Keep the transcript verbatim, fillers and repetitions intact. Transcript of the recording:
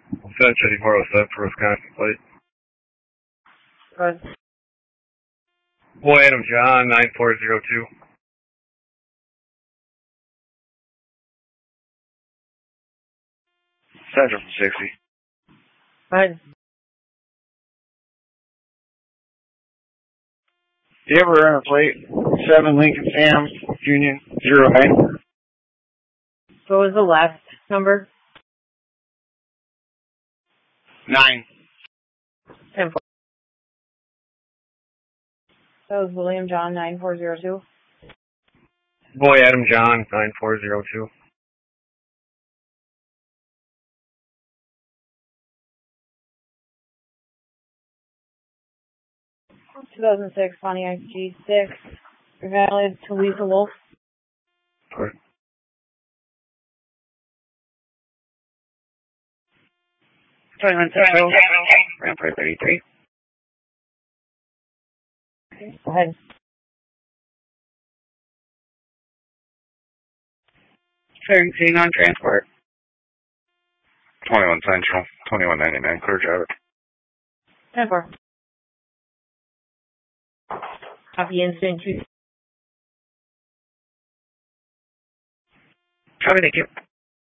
Century four oh seven for Wisconsin plate. Go ahead. Boy Adam John, nine four zero two. Central from sixty. Go ahead. Do you ever run a plate? seven Lincoln Sam, Union, zero nine. What was the last number? nine. ten four. That was William John, nine four zero two. Boy Adam John, nine four zero two. two thousand six Pontiac G six. Valid to Lisa Wolf. Correct. twenty-one Central. Rampart thirty-three. Go ahead. Seeing on transport. twenty-one Central, twenty-one ninety-nine, clear driver. ten four. Copy incident two. Copy, thank you.